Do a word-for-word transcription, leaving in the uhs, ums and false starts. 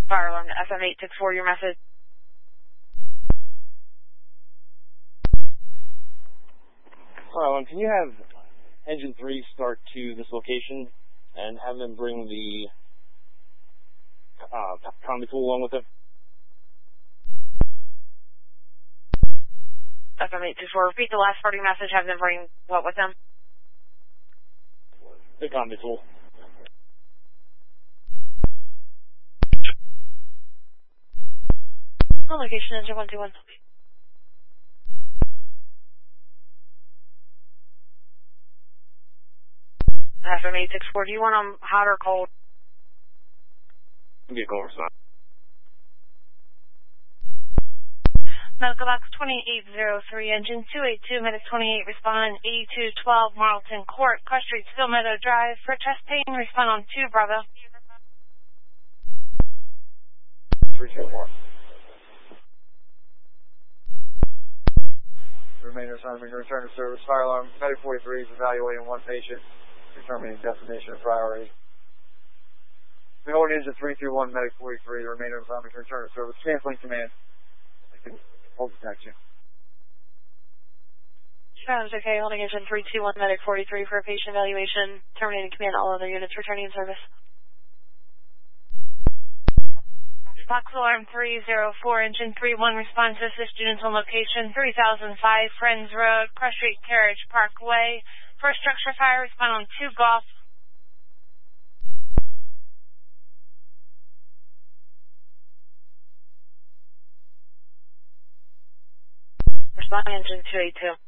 Fire alarm to F M eight six four, your message. Fire alarm, can you have engine three start to this location and have them bring the uh, combi tool along with it? F M eight six four, repeat the last part of your message. Have them bring what with them? The combi tool. Location engine one two one. F M eight six four, do you want them hot or cold? Give me a cold response. Medical box twenty-eight oh three, engine two eight two, medic twenty-eight, respond eighty-two twelve, Marlton Court, Cross Street, Still Meadow Drive. For chest pain, respond on two, Bravo. three two one. Remainder assignment, return to service. Fire alarm, medic forty-three is evaluating one patient, determining destination and priority. The hold engine three two one, medic forty-three, the remainder assignment, return to service. Canceling command. Hold detection. Sounds okay, holding engine three two one, medic forty-three for a patient evaluation. Terminating command, all other units returning in service. Box alarm three oh four, engine three one, response to assist units on location three thousand five, Friends Road, Cross Street, Carriage Parkway. For structure fire, respond on two, Golf. Respond engine two eight two.